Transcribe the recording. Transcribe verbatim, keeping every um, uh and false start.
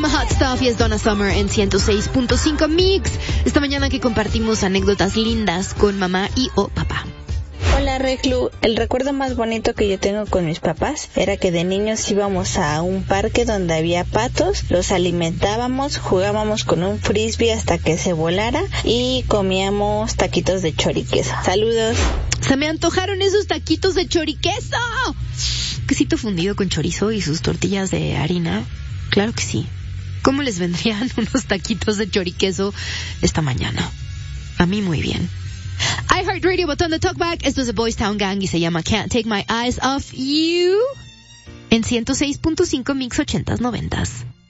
llama Hot Stuff y es Donna Summer en ciento seis punto cinco Mix. Esta mañana que compartimos anécdotas lindas con mamá y o papá. Hola Reclu, el recuerdo más bonito que yo tengo con mis papás era que de niños íbamos a un parque donde había patos, los alimentábamos, jugábamos con un frisbee hasta que se volara y comíamos taquitos de choriqueso. Saludos. Se me antojaron esos taquitos de choriqueso. Quesito fundido con chorizo y sus tortillas de harina. Claro que sí. ¿Cómo les vendrían unos taquitos de choriqueso esta mañana? A mí muy bien. iHeartRadio, botón de talkback. Esto es The Boys Town Gang y se llama Can't Take My Eyes Off You en ciento seis punto cinco Mix ochentas noventas.